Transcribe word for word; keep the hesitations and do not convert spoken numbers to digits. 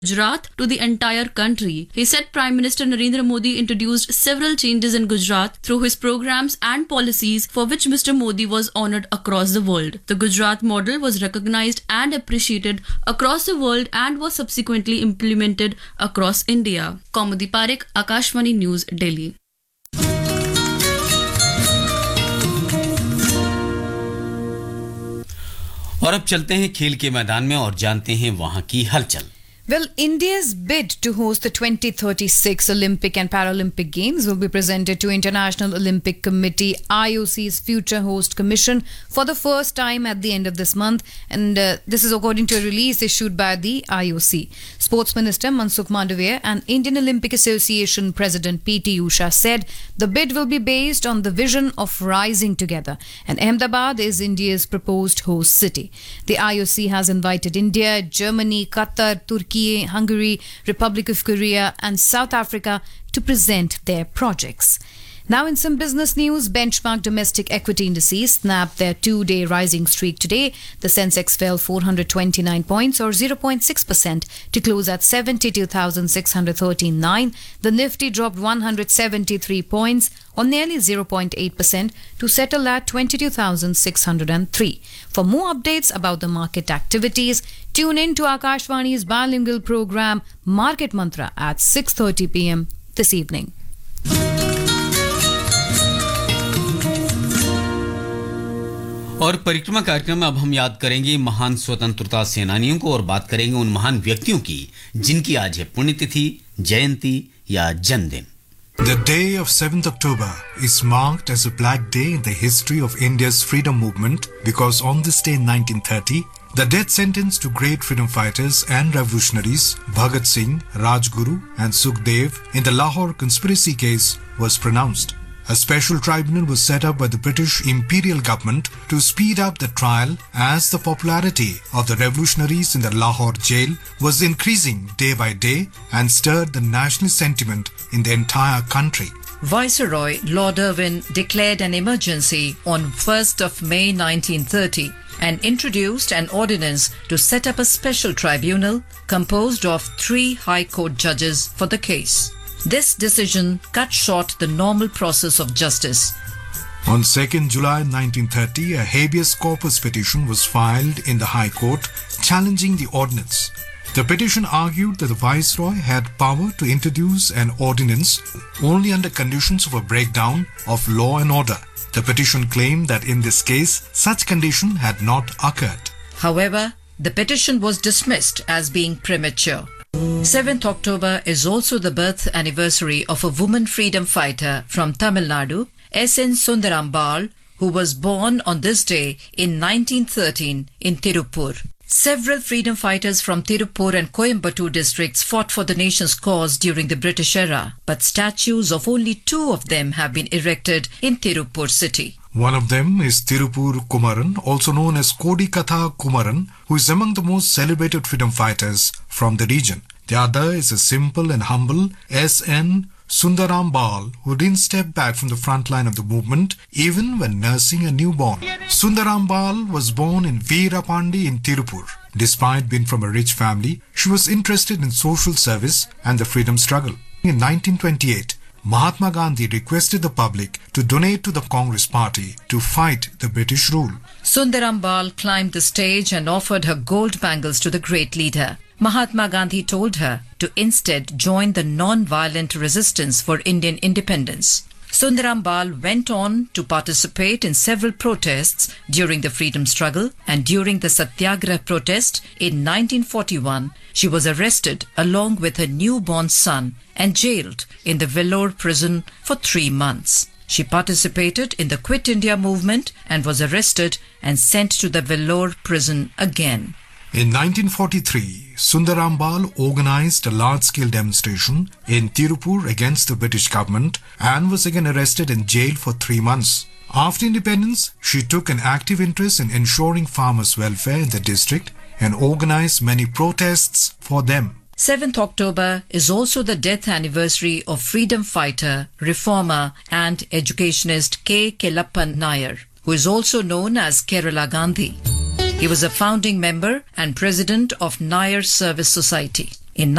Gujarat to the entire country. He said Prime Minister Narendra Modi introduced several changes in Gujarat through his programs and policies for which Mister Modi was honoured across the world. The Gujarat model was recognised and appreciated across the world and was subsequently implemented across India. Kaumudi Parekh, Akashvani News, Delhi. और अब चलते हैं खेल के मैदान में और जानते हैं वहां की हलचल. Well, India's bid to host the twenty thirty-six Olympic and Paralympic Games will be presented to International Olympic Committee, I O C's Future Host Commission, for the first time at the end of this month. And uh, this is according to a release issued by the I O C. Sports Minister Mansukh Mandavia and Indian Olympic Association President P T Usha said the bid will be based on the vision of rising together. And Ahmedabad is India's proposed host city. The I O C has invited India, Germany, Qatar, Turkey, Hungary, Republic of Korea and South Africa to present their projects. Now in some business news, benchmark domestic equity indices snapped their two-day rising streak today. The Sensex fell four hundred twenty-nine points or zero point six percent to close at seventy-two thousand six hundred thirty-nine. The Nifty dropped one hundred seventy-three points or nearly zero point eight percent to settle at twenty-two thousand six hundred three. For more updates about the market activities, tune in to Akashvani's bilingual program Market Mantra at six thirty p.m. this evening. और परिक्रमा कार्यक्रम में अब हम याद करेंगे महान स्वतंत्रता सेनानियों को और बात करेंगे उन महान व्यक्तियों की जिनकी आज है पुण्यतिथि, जयंती या जन्मदिन. The day of seventh October is marked as a black day in the history of India's freedom movement because on this day in nineteen thirty, the death sentence to great freedom fighters and revolutionaries Bhagat Singh, Rajguru and Sukhdev in the Lahore conspiracy case was pronounced. A special tribunal was set up by the British Imperial government to speed up the trial as the popularity of the revolutionaries in the Lahore jail was increasing day by day and stirred the nationalist sentiment in the entire country. Viceroy Lord Irwin declared an emergency on first of May nineteen thirty and introduced an ordinance to set up a special tribunal composed of three High Court judges for the case. This decision cut short the normal process of justice. On second July nineteen thirty, a habeas corpus petition was filed in the High Court challenging the ordinance. The petition argued that the Viceroy had power to introduce an ordinance only under conditions of a breakdown of law and order. The petition claimed that in this case, such condition had not occurred. However, the petition was dismissed as being premature. seventh October is also the birth anniversary of a woman freedom fighter from Tamil Nadu, S N Sundarambal, who was born on this day in nineteen thirteen in Tirupur. Several freedom fighters from Tirupur and Coimbatore districts fought for the nation's cause during the British era, but statues of only two of them have been erected in Tirupur city. One of them is Tirupur Kumaran, also known as Kodikatha Kumaran, who is among the most celebrated freedom fighters from the region. The other is a simple and humble S N Sundarambal, who didn't step back from the front line of the movement even when nursing a newborn. Sundarambal was born in Veerapandi in Tirupur. Despite being from a rich family, she was interested in social service and the freedom struggle. In nineteen twenty-eight, Mahatma Gandhi requested the public to donate to the Congress party to fight the British rule. Sundarambal climbed the stage and offered her gold bangles to the great leader. Mahatma Gandhi told her to instead join the non-violent resistance for Indian independence. Sundarambal went on to participate in several protests during the freedom struggle, and during the Satyagraha protest in nineteen forty-one, she was arrested along with her newborn son and jailed in the Vellore prison for three months. She participated in the Quit India movement and was arrested and sent to the Vellore prison again. In nineteen forty-three, Sundarambal organized a large-scale demonstration in Tirupur against the British government and was again arrested and jailed for three months. After independence, she took an active interest in ensuring farmers' welfare in the district and organized many protests for them. seventh October is also the death anniversary of freedom fighter, reformer and educationist K. Kelappan Nair, who is also known as Kerala Gandhi. He was a founding member and president of Nair Service Society.